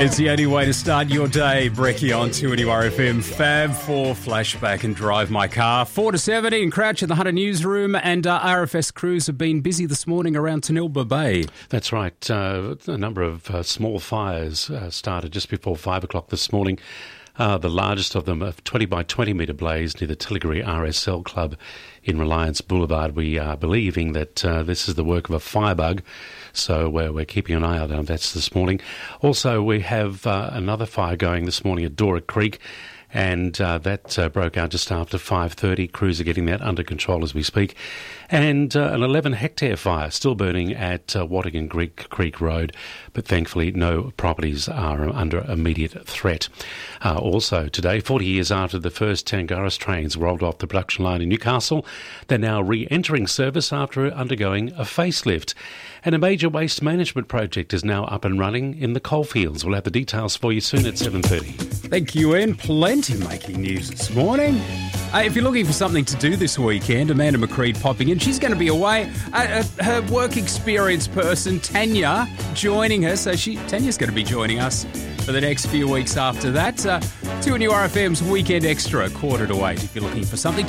It's the only way to start your day. Brekkie on 2NURFM. Fab 4 Flashback and Drive My Car. 4 to 7 in Crouch at the Hunter Newsroom, and RFS crews have been busy this morning around Tanilba Bay. That's right. A number of small fires started just before 5 o'clock this morning. The largest of them, a 20 by 20 metre blaze near the Tilligary RSL Club in Reliance Boulevard. We are believing that this is the work of a firebug, so we're keeping an eye out on that this morning. Also, we have another fire going this morning at Dora Creek, and that broke out just after 5:30. Crews are getting that under control as we speak. And an 11-hectare fire still burning at Wattigan Creek Road, but thankfully no properties are under immediate threat. Also today, 40 years after the first Tangaris trains rolled off the production line in Newcastle, they're now re-entering service after undergoing a facelift. And a major waste management project is now up and running in the coalfields. We'll have the details for you soon at 7:30. Thank you, Ian. Plenty making news this morning. If you're looking for something to do this weekend, Amanda McCreed popping in. She's going to be away. Her work experience person, Tanya, joining her. So Tanya's going to be joining us for the next few weeks after that. 2NURFM's Weekend Extra, 7:45. If you're looking for something